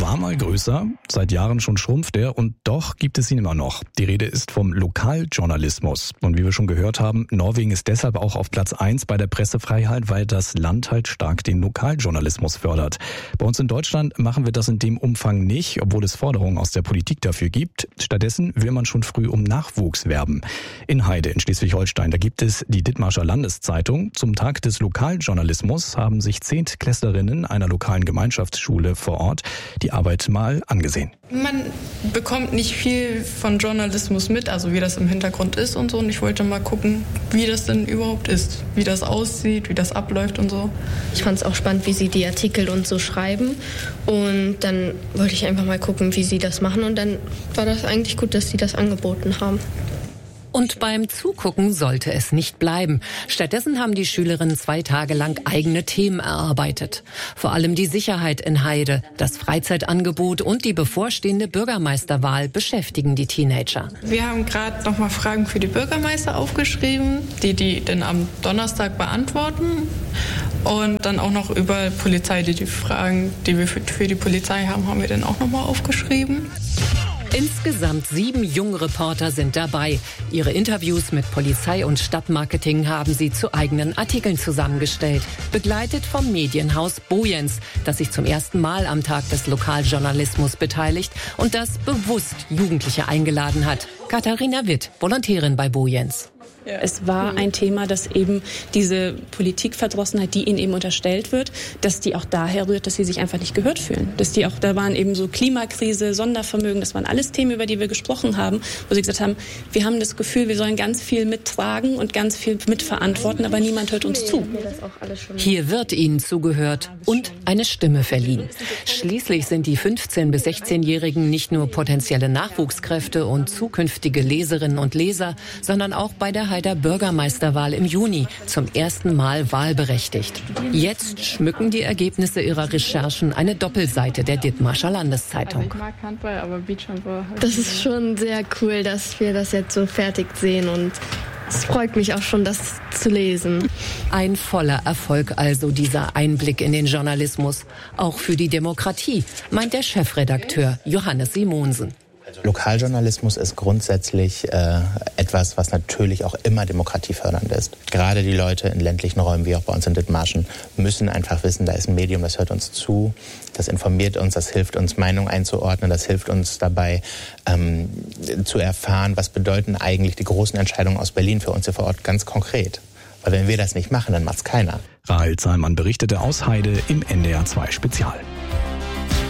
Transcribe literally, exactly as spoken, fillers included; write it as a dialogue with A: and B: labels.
A: war mal größer, seit Jahren schon schrumpft er und doch gibt es ihn immer noch. Die Rede ist vom Lokaljournalismus. Und wie wir schon gehört haben, Norwegen ist deshalb auch auf Platz eins bei der Pressefreiheit, weil das Land halt stark den Lokaljournalismus fördert. Bei uns in Deutschland machen wir das in dem Umfang nicht, obwohl es Forderungen aus der Politik dafür gibt. Stattdessen will man schon früh um Nachwuchs werben. In Heide in Schleswig-Holstein, da gibt es die Dithmarscher Landeszeitung. Zum Tag des Lokaljournalismus haben sich Zehntklässlerinnen einer lokalen Gemeinschaftsschule vor Ort die Arbeit mal angesehen.
B: Man bekommt nicht viel von Journalismus mit, also wie das im Hintergrund ist und so. Und ich wollte mal gucken, wie das denn überhaupt ist, wie das aussieht, wie das abläuft und so.
C: Ich fand es auch spannend, wie sie die Artikel und so schreiben. Und dann wollte ich einfach mal gucken, wie sie das machen. Und dann war das eigentlich gut, dass sie das angeboten haben.
D: Und beim Zugucken sollte es nicht bleiben. Stattdessen haben die Schülerinnen zwei Tage lang eigene Themen erarbeitet. Vor allem die Sicherheit in Heide, das Freizeitangebot und die bevorstehende Bürgermeisterwahl beschäftigen die Teenager.
B: Wir haben gerade noch mal Fragen für die Bürgermeister aufgeschrieben, die die dann am Donnerstag beantworten. Und dann auch noch über Polizei, die, die Fragen, die wir für, für die Polizei haben, haben wir dann auch noch mal aufgeschrieben.
D: Insgesamt sieben junge Reporter sind dabei. Ihre Interviews mit Polizei und Stadtmarketing haben sie zu eigenen Artikeln zusammengestellt. Begleitet vom Medienhaus Boyens, das sich zum ersten Mal am Tag des Lokaljournalismus beteiligt und das bewusst Jugendliche eingeladen hat. Katharina Witt, Volontärin bei Boyens.
E: Es war ein Thema, dass eben diese Politikverdrossenheit, die ihnen eben unterstellt wird, dass die auch daher rührt, dass sie sich einfach nicht gehört fühlen. Dass die auch, da waren eben so Klimakrise, Sondervermögen, das waren alles Themen, über die wir gesprochen haben, wo sie gesagt haben, wir haben das Gefühl, wir sollen ganz viel mittragen und ganz viel mitverantworten, aber niemand hört uns zu.
D: Hier wird ihnen zugehört und eine Stimme verliehen. Schließlich sind die fünfzehn- bis sechzehnjährigen nicht nur potenzielle Nachwuchskräfte und zukünftige Leserinnen und Leser, sondern auch bei der Heider Bürgermeisterwahl im Juni zum ersten Mal wahlberechtigt. Jetzt schmücken die Ergebnisse ihrer Recherchen eine Doppelseite der Dithmarscher Landeszeitung.
C: Das ist schon sehr cool, dass wir das jetzt so fertig sehen und es freut mich auch schon, das zu lesen.
D: Ein voller Erfolg also dieser Einblick in den Journalismus. Auch für die Demokratie, meint der Chefredakteur Johannes Simonsen.
F: Lokaljournalismus ist grundsätzlich äh, etwas, was natürlich auch immer demokratiefördernd ist. Gerade die Leute in ländlichen Räumen, wie auch bei uns in Dithmarschen, müssen einfach wissen, da ist ein Medium, das hört uns zu, das informiert uns, das hilft uns, Meinungen einzuordnen, das hilft uns dabei ähm, zu erfahren, was bedeuten eigentlich die großen Entscheidungen aus Berlin für uns hier vor Ort ganz konkret. Weil wenn wir das nicht machen, dann macht's keiner.
A: Rahel Zahlmann berichtete aus Heide im N D R zwei Spezial.